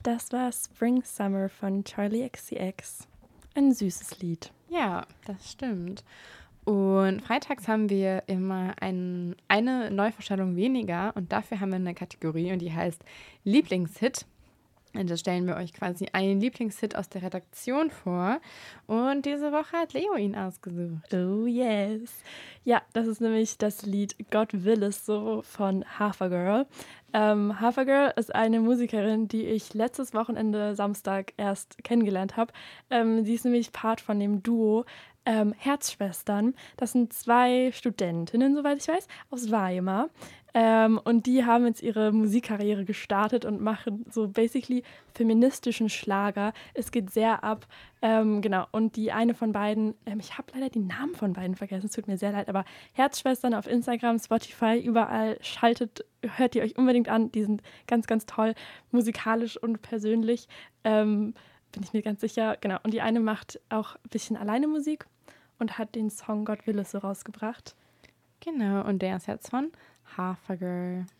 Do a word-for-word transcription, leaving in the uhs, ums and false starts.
Das war Spring Summer von Charlie X C X. Ein süßes Lied. Ja, das stimmt. Und freitags haben wir immer ein, eine Neuvorstellung weniger und dafür haben wir eine Kategorie und die heißt Lieblingshit. Und da stellen wir euch quasi einen Lieblingshit aus der Redaktion vor. Und diese Woche hat Leo ihn ausgesucht. Oh yes. Ja, das ist nämlich das Lied Gott will es so von Hafergirl. Ähm, Hafergirl ist eine Musikerin, die ich letztes Wochenende Samstag erst kennengelernt habe. Ähm, sie ist nämlich Part von dem Duo ähm, Herzschwestern. Das sind zwei Studentinnen, soweit ich weiß, aus Weimar. Ähm, und die haben jetzt ihre Musikkarriere gestartet und machen so basically feministischen Schlager. Es geht sehr ab. Ähm, genau, und die eine von beiden, ähm, ich habe leider die Namen von beiden vergessen, es tut mir sehr leid, aber Herzschwestern auf Instagram, Spotify, überall, schaltet, hört ihr euch unbedingt an. Die sind ganz, ganz toll, musikalisch und persönlich, ähm, bin ich mir ganz sicher. Genau, und die eine macht auch ein bisschen alleine Musik und hat den Song Gott will es so rausgebracht. Genau, und der ist jetzt von Hafergirl.